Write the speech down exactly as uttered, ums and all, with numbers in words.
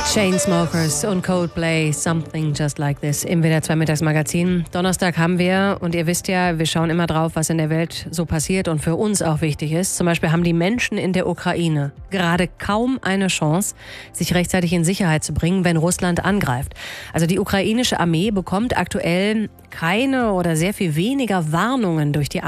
Chainsmokers und Coldplay, Something Just Like This im W D R zwei Mittagsmagazin. Donnerstag haben wir, und ihr wisst ja, wir schauen immer drauf, was in der Welt so passiert und für uns auch wichtig ist. Zum Beispiel haben die Menschen in der Ukraine gerade kaum eine Chance, sich rechtzeitig in Sicherheit zu bringen, wenn Russland angreift. Also die ukrainische Armee bekommt aktuell keine oder sehr viel weniger Warnungen durch die